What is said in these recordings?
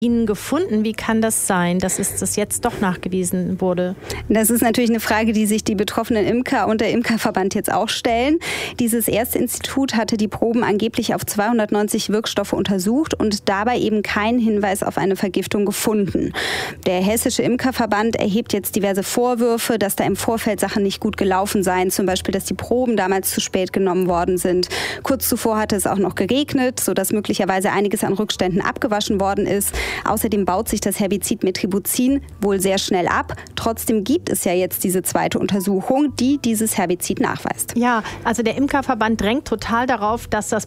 Ihnen gefunden. Wie kann das sein, dass das jetzt doch nachgewiesen wurde? Das ist natürlich eine Frage, die sich die betroffenen Imker und der Imkerverband jetzt auch stellen. Dieses erste Institut hatte die Proben angeblich auf 290 Wirkstoffe untersucht und dabei eben keinen Hinweis auf eine Vergiftung gefunden. Der Hessische Imkerverband erhebt jetzt diverse Vorwürfe, dass da im Vorfeld Sachen nicht gut gelaufen seien. Zum Beispiel, dass die Proben damals zu spät genommen worden sind. Kurz zuvor hatte es auch noch geregnet, sodass möglicherweise einiges an Rückständen abgewaschen worden ist. Außerdem baut sich das Herbizid Metribuzin wohl sehr schnell ab. Trotzdem gibt es ja jetzt diese zweite Untersuchung, die dieses Herbizid nachweist. Ja, also der Imkerverband drängt total darauf, dass das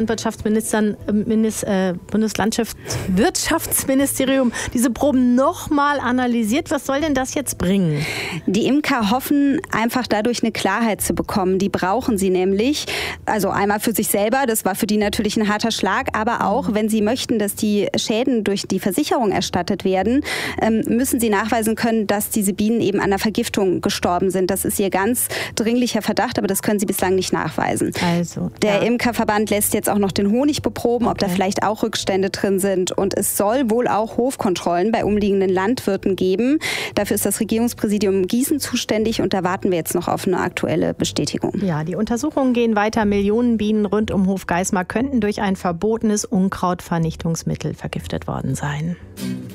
Bundeslandwirtschaftsministerium diese Proben nochmal analysiert. Was soll denn das jetzt bringen? Die Imker hoffen einfach dadurch eine Klarheit zu bekommen. Die brauchen sie nämlich. Also einmal für sich selber, das war für die natürlich ein harter Schlag, aber auch, wenn sie möchten, dass die Schäden durch die Versicherung erstattet werden, müssen sie nachweisen können, dass diese Bienen eben an der Vergiftung gestorben sind. Das ist ihr ganz dringlicher Verdacht, aber das können sie bislang nicht nachweisen. Der Imkerverband lässt jetzt auch noch den Honig beproben, ob da vielleicht auch Rückstände drin sind. Und es soll wohl auch Hofkontrollen bei umliegenden Landwirten geben. Dafür ist das Regierungspräsidium Gießen zuständig und da warten wir jetzt noch auf eine aktuelle Bestätigung. Ja, die Untersuchungen gehen weiter. Millionen Bienen rund um Hof Geismar könnten durch ein verbotenes Unkrautvernichtungsmittel vergiftet worden sein.